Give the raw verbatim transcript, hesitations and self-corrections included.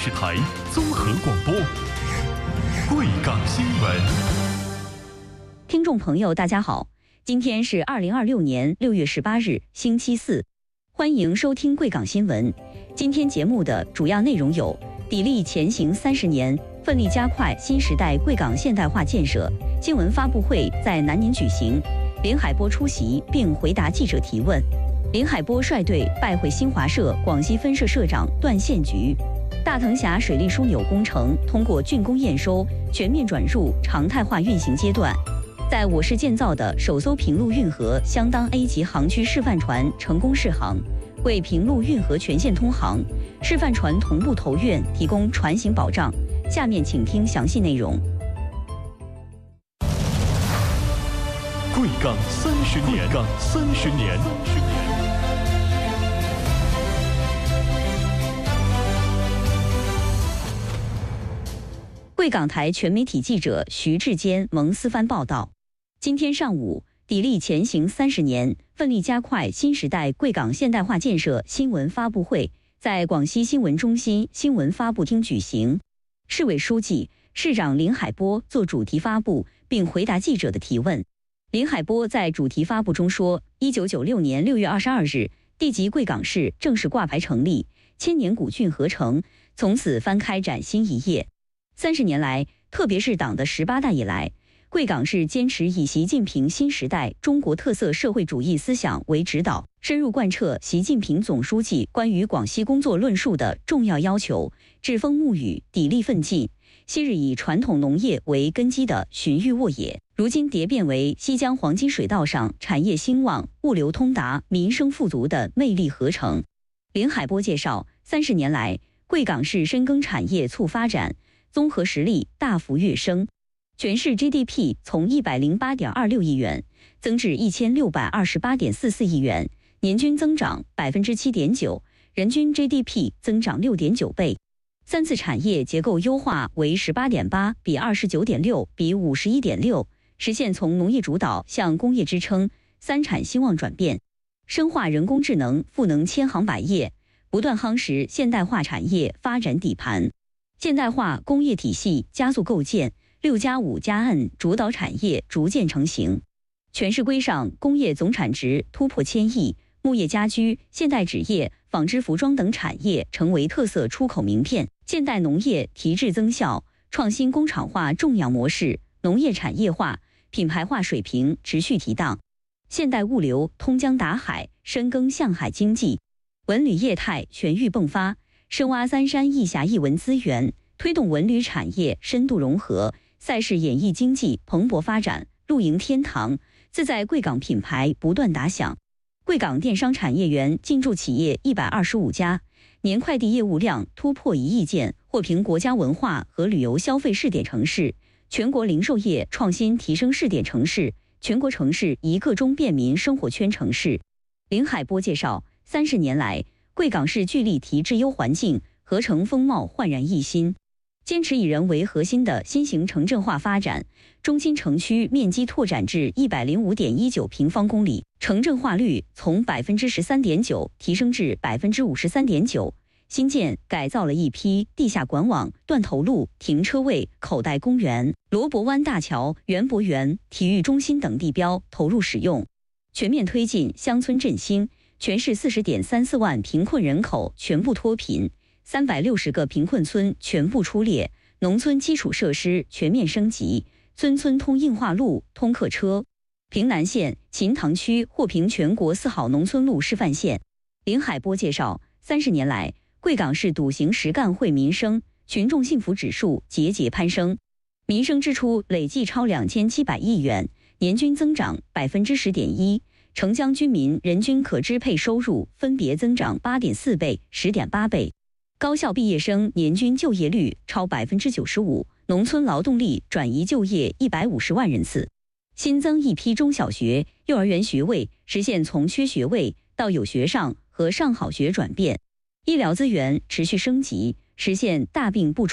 视台综合广播，贵港新闻。 听众朋友，大家好，今天是二零二六年六月十八日，星期四，欢迎收听贵港新闻。今天节目的主要内容有：砥砺前行三十年，奋力加快新时代贵港现代化建设。新闻发布会在南宁举行，林海波出席并回答记者提问。林海波率队拜会新华社广西分社社长段宪菊。大藤峡水利枢纽工程通过竣工验收，全面转入常态化运行阶段。在我市建造的首艘平陆运河相当 A 级航区示范船成功试航，为平陆运河全线通航、示范船同步投运提供船型保障。下面请听详细内容。 贵港三十年，贵港三十年。 贵港台全媒体记者徐志坚、蒙思帆报道：今天上午，砥砺前行三十年，奋力加快新时代贵港现代化建设新闻发布会在广西新闻中心新闻发布厅举行。市委书记、市长林海波做主题发布，并回答记者的提问。林海波在主题发布中说，一九九六年六月二十二日，地级贵港市正式挂牌成立，千年古郡合成，从此翻开崭新一页。三十年来，特别是党的十八大以来，贵港市坚持以习近平新时代中国特色社会主义思想为指导，深入贯彻习近平总书记关于广西工作论述的重要要求，栉风沐雨，砥砺奋进。昔日以传统农业为根基的荀彧沃野，如今蝶变为西江黄金水道上产业兴旺、物流通达、民生富足的魅力合成。林海波介绍，三十年来，贵港市深耕产业促发展，综合实力大幅跃升，全市 G D P 从一百零八点二六亿元增至一千六百二十八点四四亿元，年均增长百分之七点九，人均 G D P 增长六点九倍。三次产业结构优化为十八点八比二十九点六比五十一点六，实现从农业主导向工业支撑、三产兴旺转变，深化人工智能赋能千行百业，不断夯实现代化产业发展底盘。现代化工业体系加速构建，六加五加 N 主导产业逐渐成型。全市规上工业总产值突破千亿，木业家居、现代纸业、纺织服装等产业成为特色出口名片。现代农业提质增效，创新工厂化种养模式，农业产业化、品牌化水平持续提档。现代物流通江达海，深耕向海经济，文旅业态全域迸发，深挖三山一峡一文资源，推动文旅产业深度融合，赛事演艺经济蓬勃发展，露营天堂、自在贵港品牌不断打响。贵港电商产业园进驻企业一百二十五家，年快递业务量突破一亿件，获评国家文化和旅游消费试点城市，全国零售业创新提升试点城市，全国城市一个中便民生活圈城市。林海波介绍，三十年来，贵港市聚力提质优环境，合成风貌焕然一新，坚持以人为核心的新型城镇化发展，中心城区面积拓展至一百零五点一九平方公里，城镇化率从百分之十三点九提升至百分之五十三点九。新建改造了一批地下管网、断头路、停车位、口袋公园、罗伯湾大桥、园博园、体育中心等地标投入使用，全面推进乡村振兴，全市四十点三四万贫困人口全部脱贫，三百六十个贫困村全部出列，农村基础设施全面升级，村村通硬化路、通客车。平南县秦塘区获评全国四好农村路示范县。林海波介绍，三十年来，贵港市笃行实干惠民生，群众幸福指数节节攀升，民生支出累计超两千七百亿元，年均增长百分之十点一。城乡居民人均可支配收入分别增长八点四倍、十点八倍。高校毕业生年均就业率超百分之九十五，农村劳动力转移就业一百五十万人次。新增一批中小学、幼儿园学位，实现从缺学位到有学上和上好学转变。医疗资源持续升级，实现大病不出